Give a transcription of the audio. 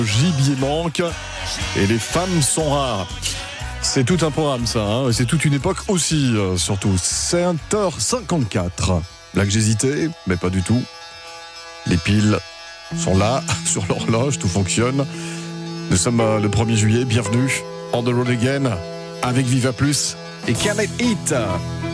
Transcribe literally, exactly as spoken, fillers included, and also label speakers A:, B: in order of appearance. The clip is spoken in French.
A: gibier manque et les femmes sont rares. C'est tout un programme ça, hein. C'est toute une époque aussi, euh, surtout. sept heures cinquante-quatre. Là que j'hésitais, mais pas du tout. Les piles sont là, sur l'horloge, tout fonctionne. Nous sommes euh, le premier juillet, bienvenue on the road again avec Viva Plus et Can It Eat.